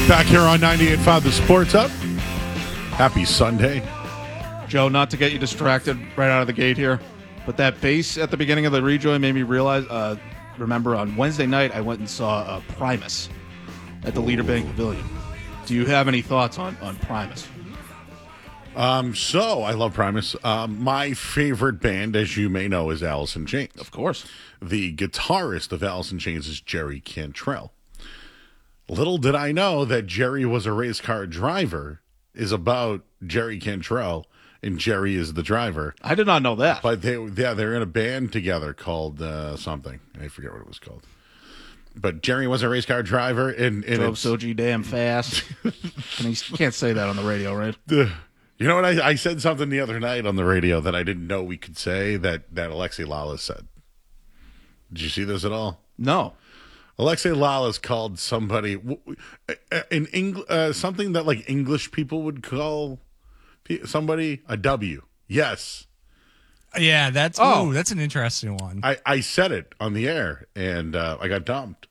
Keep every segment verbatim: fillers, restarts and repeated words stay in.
Back here on ninety-eight point five The Sports Hub. Happy Sunday. Joe, not to get you distracted right out of the gate here, but that bass at the beginning of the rejoin made me realize, uh, remember on Wednesday night I went and saw uh, Primus at the Leader Bank Pavilion. Do you have any thoughts on, on Primus? Um, so, I love Primus. Um, my favorite band, as you may know, is Alice in Chains. Of course. The guitarist of Alice in Chains is Jerry Cantrell. Little did I know that Jerry was a race car driver is about Jerry Cantrell, and Jerry is the driver. I did not know that. But they, yeah, they're in a band together called uh, something. I forget what it was called. But Jerry was a race car driver, and, and Drove it's, so G damn fast. And you can't say that on the radio, right? Uh, you know what? I, I said something the other night on the radio that I didn't know we could say that, that Alexei Lalas said. Did you see this at all? No. Alexei Lalas called somebody in Eng, uh, something that like English people would call somebody a W. Yes. Yeah, that's oh, ooh, that's an interesting one. I, I said it on the air, and uh, I got dumped.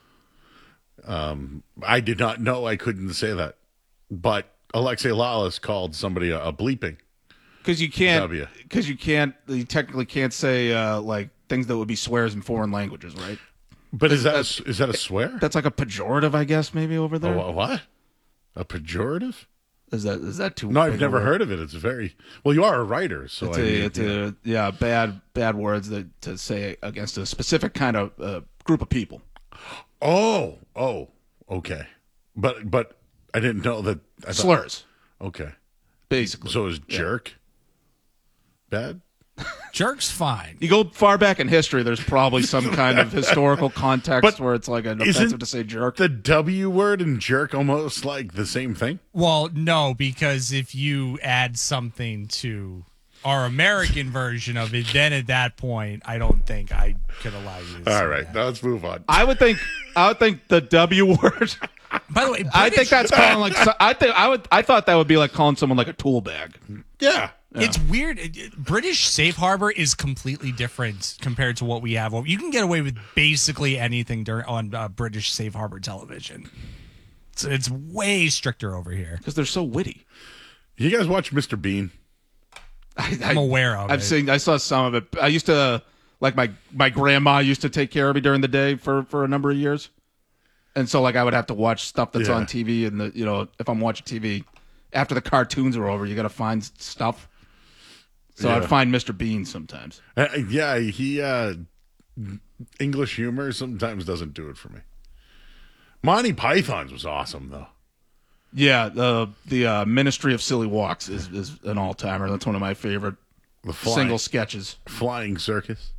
Um, I did not know I couldn't say that, but Alexei Lalas called somebody a, a bleeping. Because you can't. Because you can't. You technically can't say uh, like things that would be swears in foreign languages, right? But is that a, is that a swear? That's like a pejorative, I guess, maybe over there. A what? A pejorative? Is that is that too? No, I've never heard of it. It's very well. You are a writer, so it's I a, mean, it's yeah. a yeah bad bad words that to say against a specific kind of uh, group of people. Oh, oh, okay. But but I didn't know that I thought, slurs. Okay, basically. So is jerk yeah. bad? Jerk's fine. You go far back in history, there's probably some kind of historical context but where it's like an offensive to say jerk. The W word and jerk almost like the same thing? Well, no, because if you add something to our American version of it, then at that point, I don't think I could allow you to say All right, that. now let's move on. I would think I would think the W word. By the way, British, I think that's calling like I think I would I thought that would be like calling someone like a tool bag. Yeah. Yeah. It's weird. British safe harbor is completely different compared to what we have. You can get away with basically anything during, on uh, British safe harbor television. It's, it's way stricter over here. Because they're so witty. You guys watch Mister Bean? I, I'm aware of I've it. seen. I saw some of it. I used to, like my, my grandma used to take care of me during the day for, for a number of years. And so like I would have to watch stuff that's yeah. on T V. And, the you know, if I'm watching T V, after the cartoons are over, you got to find stuff. So yeah. I'd find Mister Bean sometimes. Uh, yeah, he uh, English humor sometimes doesn't do it for me. Monty Python's was awesome though. Yeah, the the uh, Ministry of Silly Walks is, is an all timer. That's one of my favorite the flying, single sketches. Flying Circus.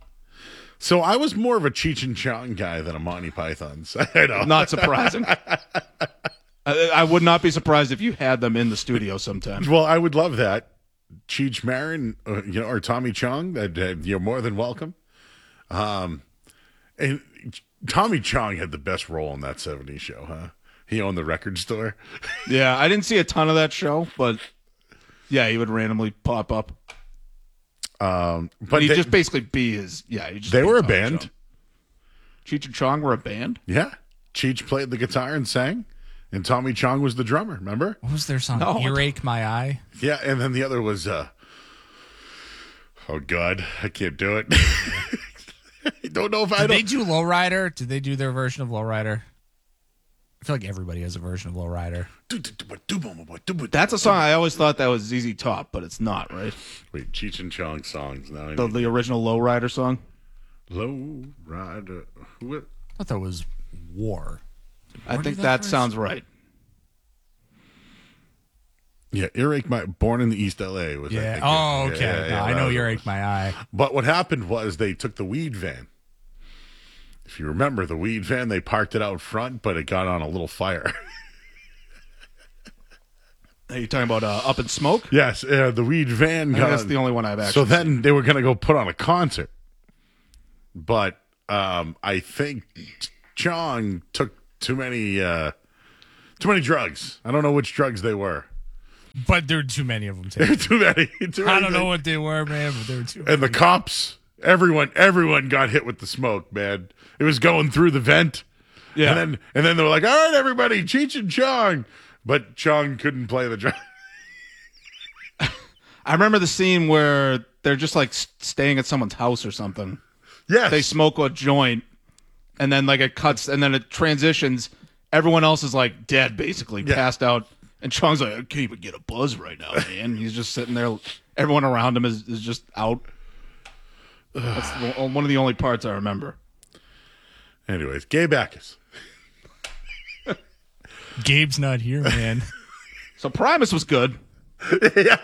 So I was more of a Cheech and Chong guy than a Monty Python. I know. Not surprising. I, I would not be surprised if you had them in the studio sometime. Well, I would love that. Cheech Marin, uh, you know, or Tommy Chong, that uh, you're more than welcome. Um, and Tommy Chong had the best role in that seventies show, huh? He owned the record store. Yeah, I didn't see a ton of that show, but yeah, he would randomly pop up. Um, but he'd they, just basically be his. Yeah, just they were a Tommy band. Chong. Cheech and Chong were a band. Yeah, Cheech played the guitar and sang. And Tommy Chong was the drummer, remember? What was their song? No. Earache My Eye? Yeah, and then the other was, uh, oh, God, I can't do it. I don't know if Did I don't. they do Lowrider? Did they do their version of Lowrider? I feel like everybody has a version of Lowrider. That's a song I always thought that was Z Z Top, but it's not, right? Wait, Cheech and Chong songs. Now The, the original Lowrider song? Lowrider. What? I thought that was War. I think that, that sounds right. Yeah, Earache My Born in the East L A was. Yeah. I think, oh, okay. Yeah, yeah, no, yeah, I know was, Earache My Eye. But what happened was they took the weed van. If you remember the weed van, they parked it out front, but it got on a little fire. Are you talking about uh, Up in Smoke? Yes, uh, the weed van. I got that's on, the only one I've actually. So then seen. they were going to go put on a concert, but um, I think Chong took too many uh, too many drugs. I don't know which drugs they were. But there were too many of them. There were too many. Too many I don't know things. what they were, man, but there were too many. And the cops, everyone, everyone got hit with the smoke, man. It was going through the vent. Yeah. And then and then they were like, all right, everybody, Cheech and Chong. But Chong couldn't play the drum. I remember the scene where they're just like s- staying at someone's house or something. Yes. They smoke a joint, and then like it cuts, and then it transitions. Everyone else is like dead, basically Yeah. passed out, and Chong's like, I can't even get a buzz right now, man. He's just sitting there. Everyone around him is, is just out. That's the- one of the only parts I remember. Anyways, Gabe Backus. Gabe's not here, man. So Primus was good. Yeah.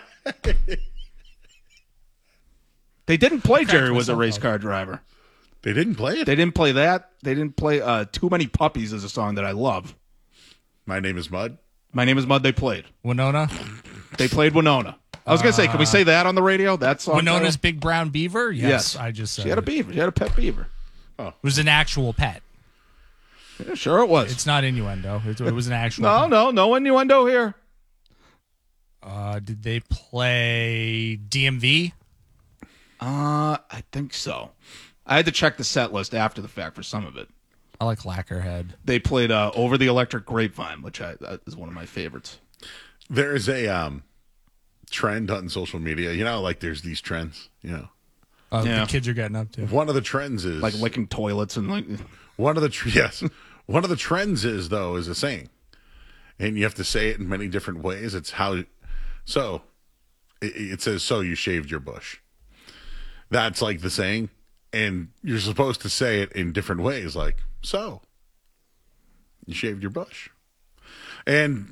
They didn't play Jerry was a myself race up. car driver. They didn't play it. They didn't play that. They didn't play uh, Too Many Puppies is a song that I love. My name is Mud. My Name is Mud. They played. Winona. They played Winona. I was gonna say, can we say that on the radio? That song. Winona's title? Big Brown Beaver? Yes, I just said She had a it. beaver. She had a pet beaver. It was an actual pet. Yeah, sure it was. It's not innuendo. It, it was an actual no, pet. no, no innuendo here. Uh, did they play D M V? Uh, I think so. I had to check the set list after the fact for some of it. I like Lacquerhead. They played uh, Over the Electric Grapevine, which I, that is one of my favorites. There is a um, trend on social media. You know, like there's these trends. You know, Uh, Yeah. The kids are getting up to. one of the trends is Like licking toilets and like. one of the tr- yes, one of the trends is though is a saying, and you have to say it in many different ways. It's how so. It, it says so you shaved your bush. That's like the saying, and you're supposed to say it in different ways, like so. You shaved your bush, and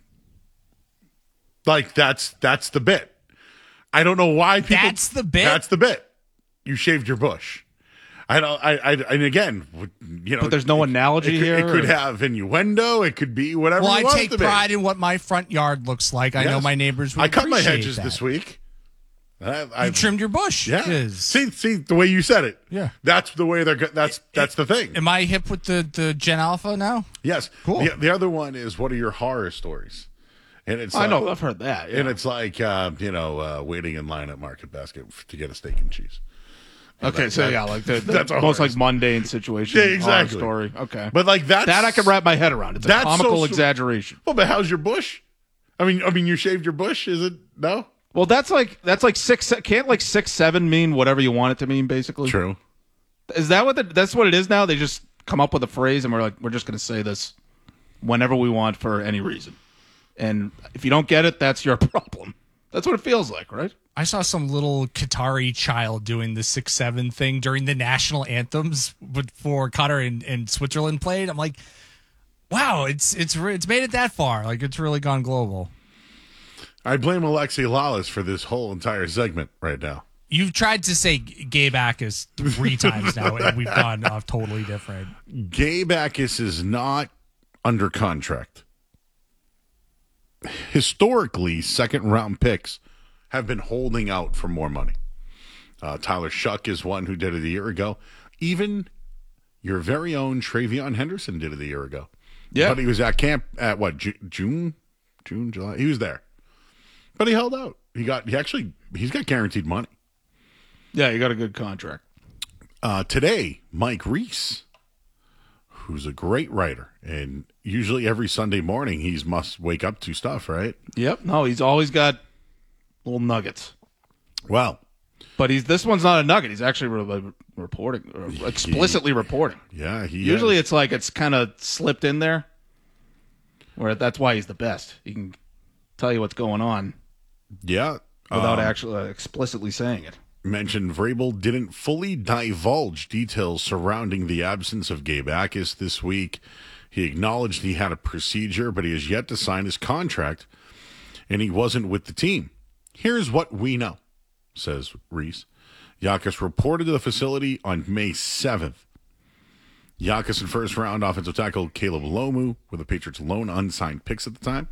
like that's that's the bit. I don't know why people. That's the bit? That's the bit. You shaved your bush. I don't. I. I. And again, you know, But there's no analogy it could, here. It could or- have innuendo. It could be whatever. Well, you I want take it to be. pride in what my front yard looks like. I know Yes. my neighbors would I cut my appreciate hedges that. this week. I, I, You trimmed your bush. Yeah. Yes. See, see the way you said it. Yeah. That's the way they're. go- That's that's the thing. Am I hip with the, the Gen Alpha now? Yes. Cool. The, the other one is what are your horror stories? And it's I like, know. I've heard that. Yeah. and it's like uh, you know uh, waiting in line at Market Basket to get a steak and cheese. Okay, that- so that- yeah, like the, the that's a most horror like mundane situation. Yeah, horror exactly. Story. Okay, But like that's that I can wrap my head around. It's a That's comical social- exaggeration. Well, but how's your bush? I mean, I mean, you shaved your bush. Is it no? Well, that's like that's like six. se- Can't like six seven mean whatever you want it to mean? Basically, True. is that what the, that's what it is now? They just come up with a phrase and we're like, we're just going to say this whenever we want for any reason. And if you don't get it, that's your problem. That's what it feels like, right? I saw some little Qatari child doing the six seven thing during the national anthems before Qatar and, and Switzerland played. I'm like, wow, it's it's re- it's made it that far. Like it's really gone global. I blame Alexi Lawless for this whole entire segment right now. You've tried to say Gay Backus three times now, and we've gone off totally different. Gabe Backus is not under contract. Historically, second round picks have been holding out for more money. Uh, Tyler Shuck is one who did it a year ago. Even your very own Travion Henderson did it a year ago. Yeah. But he was at camp at what, Ju- June? June, July? He was there. But he held out. He got, he actually, he's got guaranteed money. Yeah, you got a good contract. Uh, today, Mike Reese, who's a great writer, and usually every Sunday morning he's must wake up to stuff, right? Yep. No, he's always got little nuggets. Well, But he's this one's not a nugget. He's actually re- reporting, or explicitly reporting. yeah, he Usually, has- it's like it's kind of slipped in there. Where that's why he's the best. He can tell you what's going on yeah. without um, actually uh, explicitly saying it. mentioned Vrabel didn't fully divulge details surrounding the absence of Gabe Backus this week. He acknowledged he had a procedure, but he has yet to sign his contract, and he wasn't with the team. Here's what we know, says Reese. Yakus reported to the facility on May seventh. Yakus and first-round offensive tackle Caleb Lomu were the Patriots' lone unsigned picks at the time.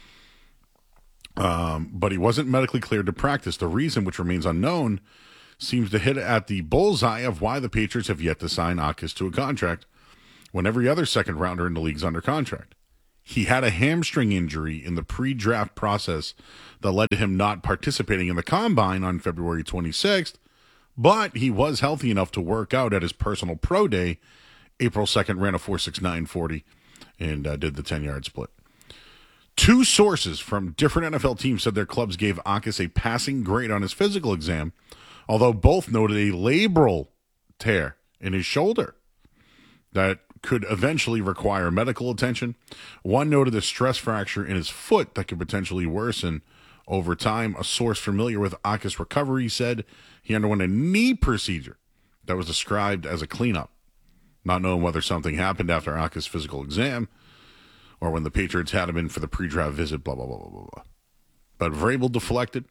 Um, but he wasn't medically cleared to practice. The reason, which remains unknown, seems to hit at the bullseye of why the Patriots have yet to sign Yakus to a contract when every other second-rounder in the league's under contract. He had a hamstring injury in the pre-draft process that led to him not participating in the combine on February twenty-sixth, but he was healthy enough to work out at his personal pro day. April second ran a four six nine forty and uh, did the ten-yard split. Two sources from different N F L teams said their clubs gave Akis a passing grade on his physical exam, although both noted a labral tear in his shoulder that could eventually require medical attention. One noted a stress fracture in his foot that could potentially worsen over time. A source familiar with Akis' recovery said he underwent a knee procedure that was described as a cleanup, not knowing whether something happened after Akis' physical exam or when the Patriots had him in for the pre-draft visit, blah, blah, blah, blah, blah, blah. But Vrabel deflected.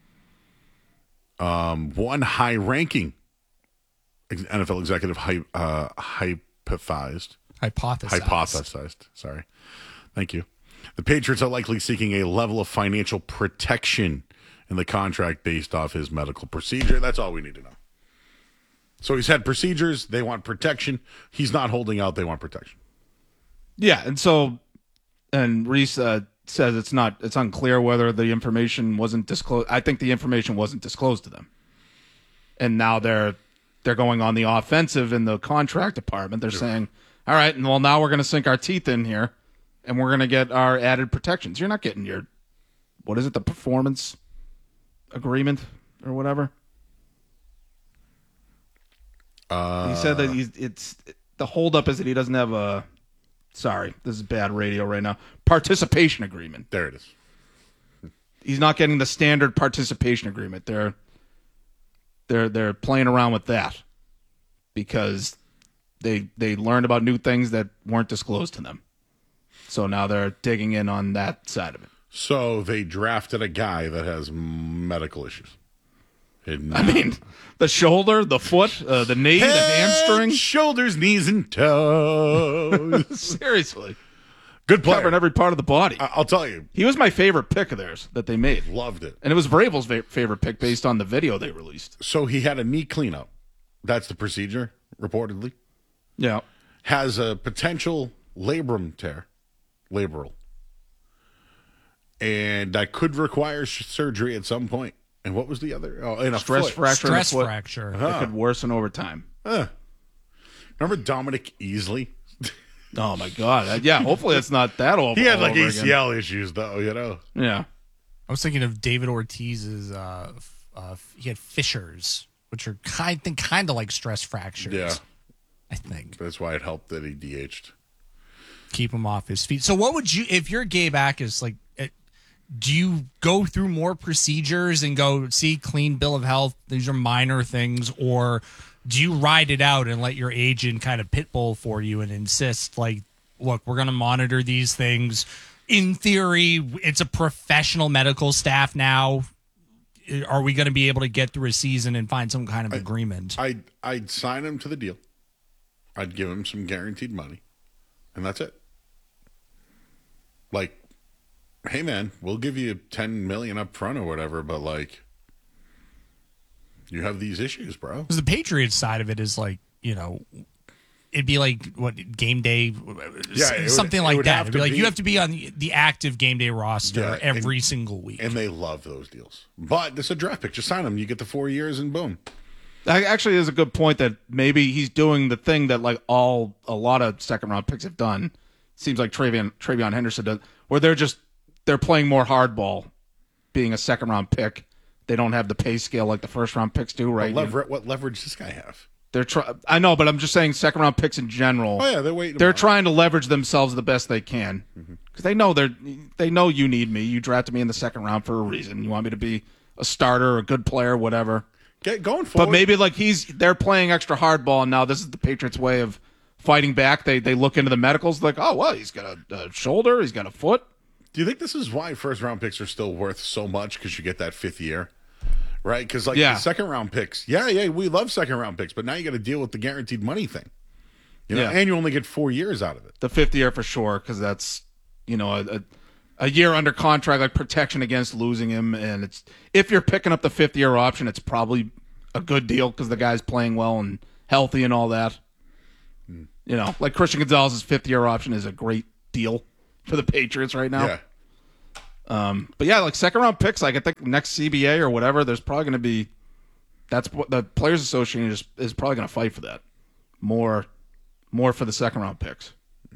Um, one high-ranking N F L executive hy- uh, hypothesized. Hypothesized. Hypothesized. Sorry. Thank you. The Patriots are likely seeking a level of financial protection in the contract based off his medical procedure. That's all we need to know. So he's had procedures. They want protection. He's not holding out. They want protection. Yeah, and so, and Reese uh, says it's not, it's unclear whether the information wasn't disclosed. I think the information wasn't disclosed to them, and now they're they're going on the offensive in the contract department. They're saying, all right, and well, now we're going to sink our teeth in here, and we're going to get our added protections. You're not getting your, what is it, the performance agreement or whatever. Uh, he said that he's it's the holdup is that he doesn't have a. Sorry, this is bad radio right now. Participation agreement. There it is. He's not getting the standard participation agreement. They're they're they're playing around with that because they they learned about new things that weren't disclosed to them. So now they're digging in on that side of it. So they drafted a guy that has medical issues. And, I mean, the shoulder, the foot, uh, the knee, the hamstring. Shoulders, knees, and toes. Seriously. Good player. Covering every part of the body. I- I'll tell you. He was my favorite pick of theirs that they made. Loved it. And it was Vrabel's va- favorite pick based on the video they released. So he had a knee cleanup. That's the procedure, reportedly. Yeah. Has a potential labrum tear. Labral. And that could require sh- surgery at some point. And what was the other? Oh, in a Stress foot. fracture. in the Stress foot. fracture. It could worsen over time. Huh. Remember Dominic Easley? Oh, my God. Uh, Yeah, hopefully it's not that old. He had all like over A C L issues, though, you know? again. Yeah. I was thinking of David Ortiz's. Uh, f- uh, he had fissures, which are kind, think kind of like stress fractures. Yeah. I think That's why it helped that he D H'd. keep him off his feet. So, what would you, if you're Gabe Akis, like, it, do you go through more procedures and go see clean bill of health? These are minor things, or do you ride it out and let your agent kind of pitbull for you and insist, like, look, we're going to monitor these things. In theory, it's a professional medical staff now. Are we going to be able to get through a season and find some kind of agreement? I'd, I'd sign him to the deal. I'd give him some guaranteed money. And that's it. Like, hey, man, we'll give you ten million dollars up front or whatever, but, like, you have these issues, bro. Because the Patriots side of it is like, you know, it'd be like what game day, Yeah, it would- something it like would that. have It'd be to like be- you have to be on the, the active game day roster Yeah, every and- single week. And they love those deals. But this is a draft pick. Just sign him. You get the four years and boom. That actually is a good point that maybe he's doing the thing that like all a lot of second round picks have done. Seems like Travion Travion Henderson does, where they're just they're playing more hardball, being a second round pick. They don't have the pay scale like the first round picks do, right? What, lever- what leverage does this guy have? They're try- I know, but I'm just saying second round picks in general. Oh, yeah, they're waiting. They're about it. trying to leverage themselves the best they can because Mm-hmm. they know they're they know you need me. You drafted me in the second round for a reason. You want me to be a starter, a good player, whatever. Get going forward. But maybe like he's they're playing extra hardball, and now this is the Patriots' way of fighting back. They they look into the medicals, like, oh well, he's got a, a shoulder, he's got a foot. Do you think this is why first round picks are still worth so much? Because you get that fifth year, right? Because like Yeah. the second round picks, yeah, yeah, we love second round picks, but now you got to deal with the guaranteed money thing. You know, Yeah. and you only get four years out of it. The fifth year for sure, because that's you know a, a a year under contract, like protection against losing him. And it's if you're picking up the fifth year option, it's probably a good deal because the guy's playing well and healthy and all that. Hmm. You know, like Christian Gonzalez's fifth year option is a great deal for the Patriots right now. Yeah, Um, but yeah, like second round picks, like I think next C B A or whatever, there's probably going to be. That's what the Players Association is, is probably going to fight for that more, more for the second round picks.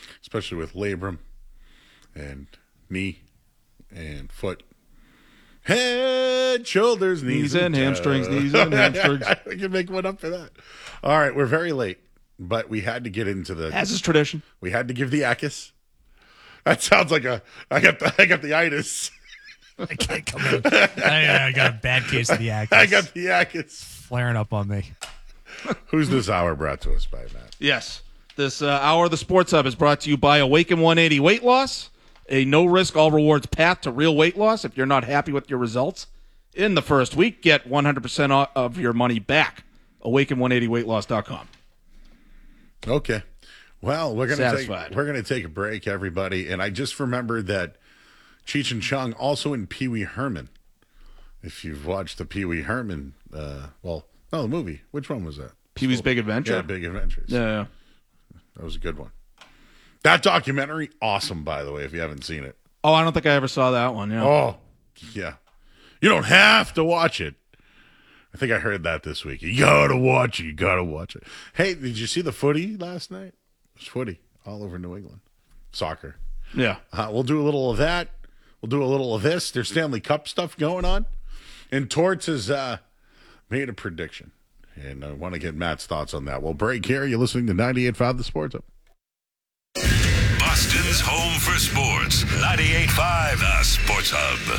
especially with labrum and knee and foot. Head, shoulders, knees, Knees and hamstrings, knees and hamstrings. We can make one up for that. All right, we're very late, but we had to get into the. As is tradition. We had to give the Akis. That sounds like a. I got the. I got the itis. I can't come in. I, I got a bad case of the Akis. I got the Akis flaring up on me. Who's this hour brought to us by, Matt? Yes. This uh, hour of the Sports Hub is brought to you by Awaken one eighty Weight Loss, a no-risk, all-rewards path to real weight loss. If you're not happy with your results in the first week, get one hundred percent of your money back. Awaken one eighty weight loss dot com. Okay. Well, we're gonna Satisfied. take we're gonna take a break, everybody. And I just remembered that Cheech and Chong also in Pee Wee Herman. If you've watched the Pee Wee Herman, uh, well, no, the movie. Which one was that? Pee Wee's Big Adventure. Yeah, Big Adventures. Yeah, yeah. That was a good one. That documentary, awesome, by the way, if you haven't seen it. Oh, I don't think I ever saw that one. Yeah. Oh, yeah. You don't have to watch it. I think I heard that this week. You gotta watch it. You gotta watch it. Hey, did you see the footy last night? It was footy all over New England. Soccer. Yeah. Uh, we'll do a little of that. We'll do a little of this. There's Stanley Cup stuff going on. And Torts has uh, made a prediction. And I want to get Matt's thoughts on that. We'll break here. You're listening to ninety-eight point five The Sports Hub. Boston's home for sports. ninety-eight point five The Sports Hub.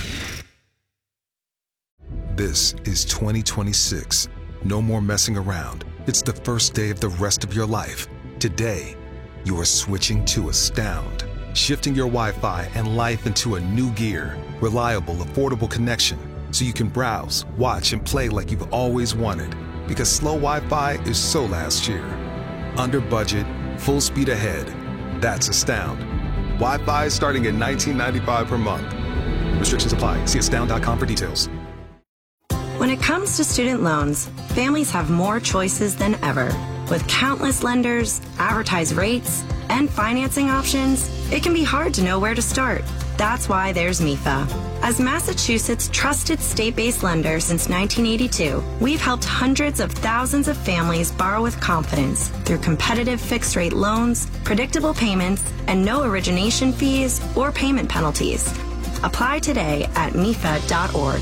This is twenty twenty-six. No more messing around. It's the first day of the rest of your life. Today, you are switching to Astound. Shifting your Wi-Fi and life into a new gear. Reliable, affordable connection. So you can browse, watch, and play like you've always wanted. Because slow Wi-Fi is so last year. Under budget, full speed ahead. That's Astound. Wi-Fi starting at nineteen ninety-five dollars per month. Restrictions apply. See astound dot com for details. When it comes to student loans, families have more choices than ever. With countless lenders, advertised rates, and financing options, it can be hard to know where to start. That's why there's M I F A. As Massachusetts' trusted state-based lender since nineteen eighty-two, we've helped hundreds of thousands of families borrow with confidence through competitive fixed-rate loans, predictable payments, and no origination fees or payment penalties. Apply today at M I F A dot org.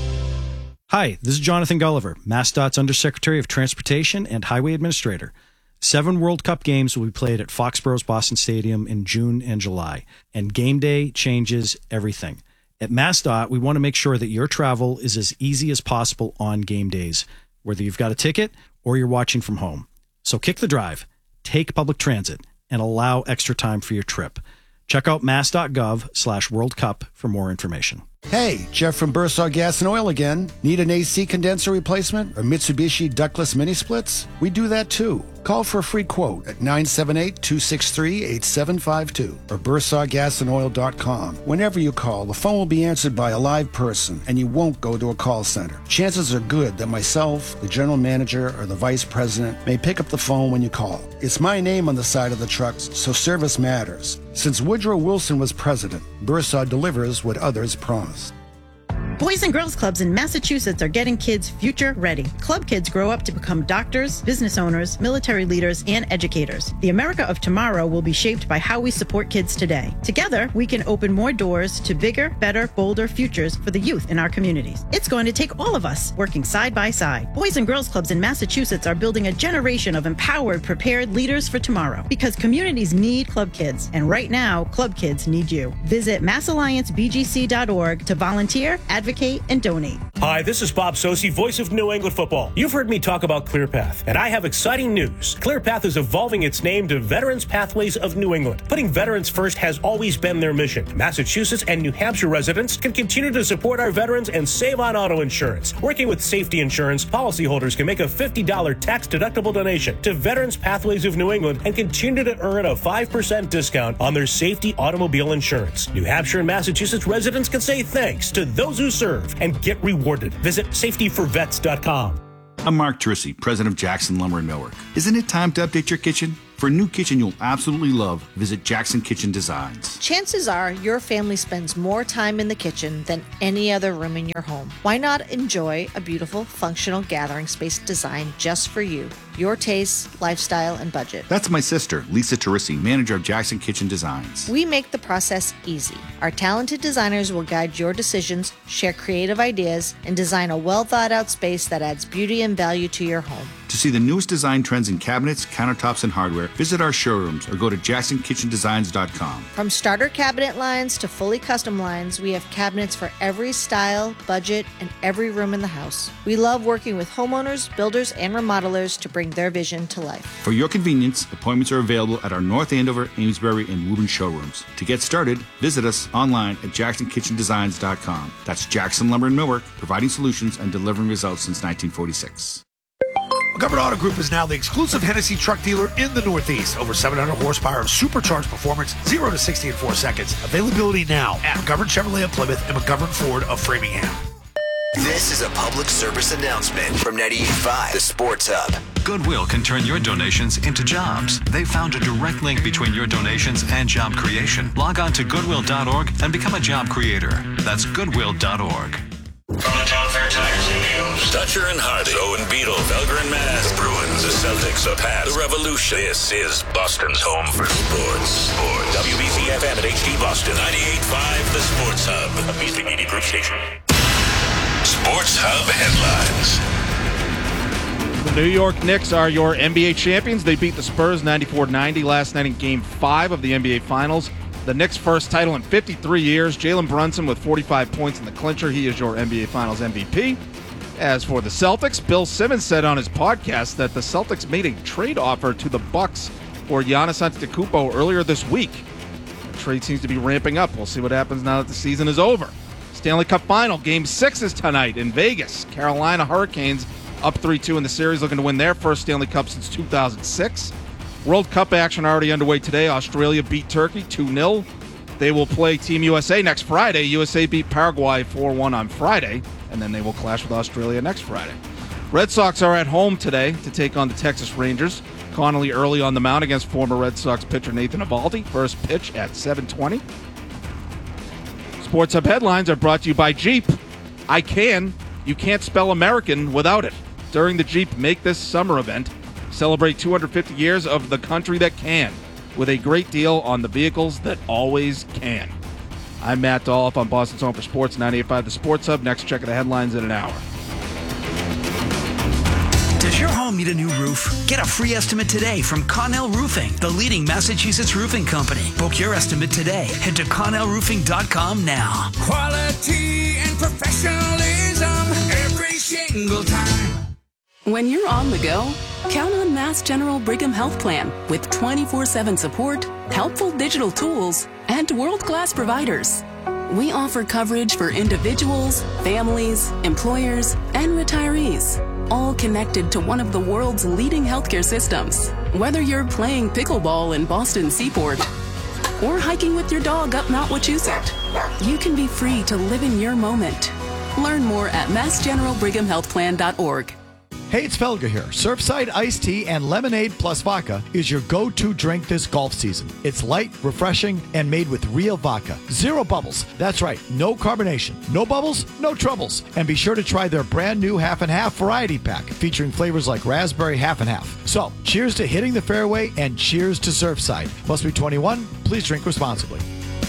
Hi, this is Jonathan Gulliver, MassDOT's Undersecretary of Transportation and Highway Administrator. Seven World Cup games will be played at Foxborough's Boston Stadium in June and July, and game day changes everything. At MassDOT, we want to make sure that your travel is as easy as possible on game days, whether you've got a ticket or you're watching from home. So kick the drive, take public transit, and allow extra time for your trip. Check out mass.gov slash World Cup for more information. Hey, Jeff from Bursaw Gas and Oil again. Need an A C condenser replacement or Mitsubishi ductless mini splits? We do that too. Call for a free quote at nine seven eight, two six three, eight seven five two or bursaw gas and oil dot com. Whenever you call, the phone will be answered by a live person and you won't go to a call center. Chances are good that myself, the general manager, or the vice president may pick up the phone when you call. It's my name on the side of the trucks, so service matters. Since Woodrow Wilson was president, Bursaw delivers what others promise. Boys and Girls Clubs in Massachusetts are getting kids future ready. Club kids grow up to become doctors, business owners, military leaders, and educators. The America of tomorrow will be shaped by how we support kids today. Together, we can open more doors to bigger, better, bolder futures for the youth in our communities. It's going to take all of us working side by side. Boys and Girls Clubs in Massachusetts are building a generation of empowered, prepared leaders for tomorrow because communities need club kids. And right now, club kids need you. Visit mass alliance b g c dot org to volunteer, advocate, and donate. Hi, this is Bob Sosi, voice of New England football. You've heard me talk about ClearPath, and I have exciting news. ClearPath is evolving its name to Veterans Pathways of New England. Putting veterans first has always been their mission. Massachusetts and New Hampshire residents can continue to support our veterans and save on auto insurance. Working with Safety Insurance, policyholders can make a fifty dollars tax-deductible donation to Veterans Pathways of New England and continue to earn a five percent discount on their safety automobile insurance. New Hampshire and Massachusetts residents can say thanks to those who serve and get rewarded. Visit safety for vets dot com. I'm Mark Trissy, president of Jackson Lumber and Millwork. Isn't it time to update your kitchen? For a new kitchen you'll absolutely love, visit Jackson Kitchen Designs. Chances are your family spends more time in the kitchen than any other room in your home. Why not enjoy a beautiful, functional gathering space designed just for you, your tastes, lifestyle, and budget? That's my sister, Lisa Teresi, manager of Jackson Kitchen Designs. We make the process easy. Our talented designers will guide your decisions, share creative ideas, and design a well-thought-out space that adds beauty and value to your home. To see the newest design trends in cabinets, countertops, and hardware, visit our showrooms or go to jackson kitchen designs dot com. From starter cabinet lines to fully custom lines, we have cabinets for every style, budget, and every room in the house. We love working with homeowners, builders, and remodelers to bring their vision to life. For your convenience, appointments are available at our North Andover, Amesbury, and Woburn showrooms. To get started, visit us online at jackson kitchen designs dot com. That's Jackson Lumber and Millwork, providing solutions and delivering results since nineteen forty-six. McGovern Auto Group is now the exclusive Hennessy truck dealer in the Northeast. Over seven hundred horsepower of supercharged performance, zero to sixty in four seconds. Availability now at McGovern Chevrolet of Plymouth and McGovern Ford of Framingham. This is a public service announcement from ninety-eight point five, the Sports Hub. Goodwill can turn your donations into jobs. They found a direct link between your donations and job creation. Log on to goodwill dot org and become a job creator. That's goodwill dot org. From the Town Fair Tires and News, Dutcher and Hardy, Owen Beetle, Felger and Mass, the Bruins, the Celtics, the Pats, the Revolution. This is Boston's home for sports. Sports. W B C F M at H D Boston, ninety-eight point five, the Sports Hub, a Beasley Media Group station. Sports Hub headlines. The New York Knicks are your N B A champions. They beat the Spurs ninety-four ninety last night in Game five of the N B A Finals. The Knicks' first title in fifty-three years. Jalen Brunson with forty-five points in the clincher. He is your N B A Finals M V P. As for the Celtics, Bill Simmons said on his podcast that the Celtics made a trade offer to the Bucks for Giannis Antetokounmpo earlier this week. The trade seems to be ramping up. We'll see what happens now that the season is over. Stanley Cup Final, Game six is tonight in Vegas. Carolina Hurricanes up three two in the series, looking to win their first Stanley Cup since two thousand six. World Cup action already underway today. Australia beat Turkey two nil. They will play Team U S A next Friday. U S A beat Paraguay four one on Friday, and then they will clash with Australia next Friday. Red Sox are at home today to take on the Texas Rangers. Connolly early on the mound against former Red Sox pitcher Nathan Eovaldi. First pitch at seven twenty. Sports Hub headlines are brought to you by Jeep. I can. You can't spell American without it. During the Jeep Make This Summer event, celebrate two hundred fifty years of the country that can, with a great deal on the vehicles that always can. I'm Matt Dolph on Boston's Home for Sports, ninety-eight point five The Sports Hub. Next check of the headlines in an hour. Does your home need a new roof? Get a free estimate today from Connell Roofing, the leading Massachusetts roofing company. Book your estimate today. Head to connell roofing dot com now. Quality and professionalism every single time. When you're on the go, count on Mass General Brigham Health Plan with twenty-four seven support, helpful digital tools, and world-class providers. We offer coverage for individuals, families, employers, and retirees, all connected to one of the world's leading healthcare systems. Whether you're playing pickleball in Boston Seaport or hiking with your dog up Mount Wachusett, you can be free to live in your moment. Learn more at mass general brigham health plan dot org. Hey, it's Felger here. Surfside iced tea and lemonade plus vodka is your go-to drink this golf season. It's light, refreshing, and made with real vodka. Zero bubbles. That's right, no carbonation. No bubbles, no troubles. And be sure to try their brand new half and half variety pack featuring flavors like raspberry half and half. So, cheers to hitting the fairway and cheers to Surfside. Must be twenty-one. Please drink responsibly.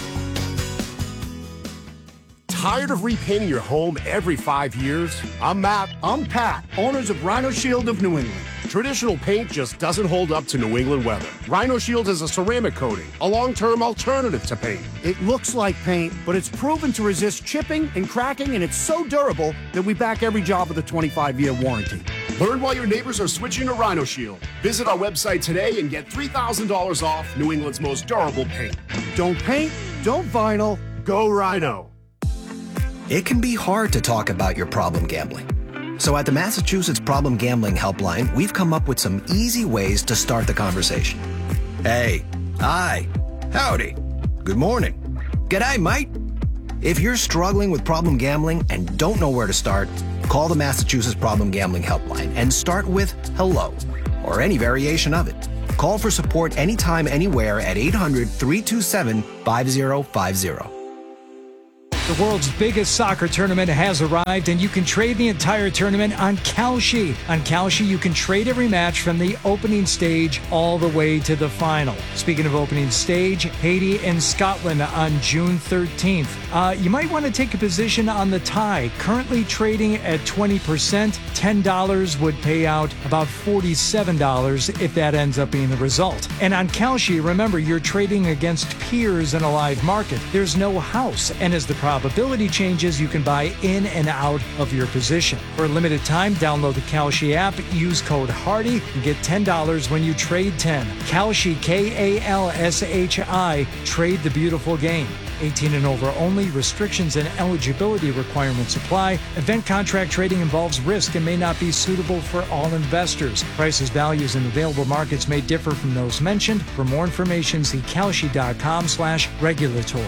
Tired of repainting your home every five years? I'm Matt. I'm Pat, owners of Rhino Shield of New England. Traditional paint just doesn't hold up to New England weather. Rhino Shield is a ceramic coating, a long-term alternative to paint. It looks like paint, but it's proven to resist chipping and cracking, and it's so durable that we back every job with a twenty-five year warranty. Learn why your neighbors are switching to Rhino Shield. Visit our website today and get three thousand dollars off New England's most durable paint. Don't paint, don't vinyl, go Rhino. It can be hard to talk about your problem gambling. So at the Massachusetts Problem Gambling Helpline, we've come up with some easy ways to start the conversation. Hey, hi, howdy, good morning, g'day, mate. If you're struggling with problem gambling and don't know where to start, call the Massachusetts Problem Gambling Helpline and start with hello, or any variation of it. Call for support anytime, anywhere at eight hundred, three two seven, five zero five zero. The world's biggest soccer tournament has arrived, and you can trade the entire tournament on Kalshi. On Kalshi, you can trade every match from the opening stage all the way to the final. Speaking of opening stage, Haiti and Scotland on June thirteenth. Uh, you might want to take a position on the tie. Currently trading at twenty percent, ten dollars would pay out about forty-seven dollars if that ends up being the result. And on Kalshi, remember, you're trading against peers in a live market. There's no house, and as the probability changes, you can buy in and out of your position. For a limited time, download the Kalshi app, use code HARDY, and get ten dollars when you trade ten. Kalshi, K A L S H I, trade the beautiful game. eighteen and over only. Restrictions and eligibility requirements apply. Event contract trading involves risk and may not be suitable for all investors. Prices, values, and available markets may differ from those mentioned. For more information, see Kalshi.com slash regulatory.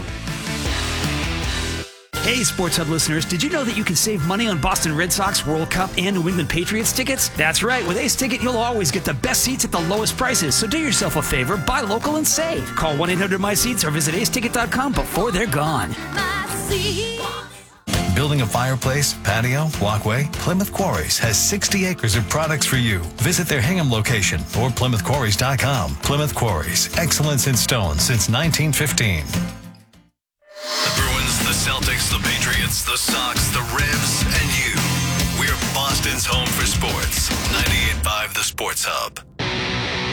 Hey, Sports Hub listeners, did you know that you can save money on Boston Red Sox, World Cup, and New England Patriots tickets? That's right. With Ace Ticket, you'll always get the best seats at the lowest prices. So do yourself a favor, buy local and save. Call one eight hundred my seats or visit ace ticket dot com before they're gone. Building a fireplace, patio, walkway? Plymouth Quarries has sixty acres of products for you. Visit their Hingham location or plymouth quarries dot com. Plymouth Quarries, excellence in stone since nineteen fifteen. The Bruins, the Celtics, the Patriots, the Sox, the Revs, and you. We're Boston's home for sports. ninety-eight point five The Sports Hub.